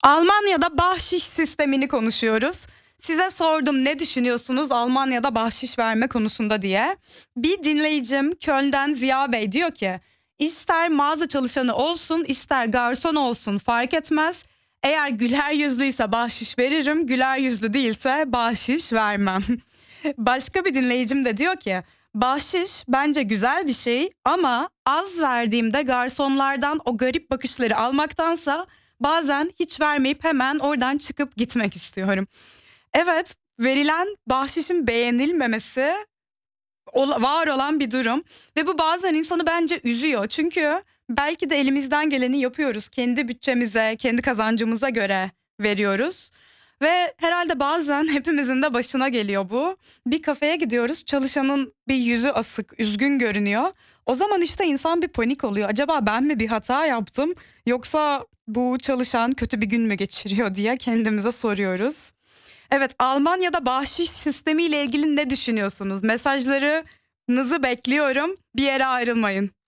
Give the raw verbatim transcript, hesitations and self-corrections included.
Almanya'da bahşiş sistemini konuşuyoruz. Size sordum ne düşünüyorsunuz Almanya'da bahşiş verme konusunda diye. Bir dinleyicim Köln'den Ziya Bey diyor ki ister mağaza çalışanı olsun ister garson olsun fark etmez. Eğer güler yüzlüyse bahşiş veririm, güler yüzlü değilse bahşiş vermem. Başka bir dinleyicim de diyor ki bahşiş bence güzel bir şey ama az verdiğimde garsonlardan o garip bakışları almaktansa bazen hiç vermeyip hemen oradan çıkıp gitmek istiyorum. Evet, verilen bahşişin beğenilmemesi var olan bir durum ve bu bazen insanı bence üzüyor. Çünkü belki de elimizden geleni yapıyoruz. Kendi bütçemize, kendi kazancımıza göre veriyoruz. Ve herhalde bazen hepimizin de başına geliyor bu. Bir kafeye gidiyoruz, çalışanın bir yüzü asık, üzgün görünüyor. O zaman işte insan bir panik oluyor. Acaba ben mi bir hata yaptım yoksa bu çalışan kötü bir gün mü geçiriyor diye kendimize soruyoruz. Evet, Almanya'da bahşiş sistemiyle ilgili ne düşünüyorsunuz? Mesajlarınızı bekliyorum. Bir yere ayrılmayın.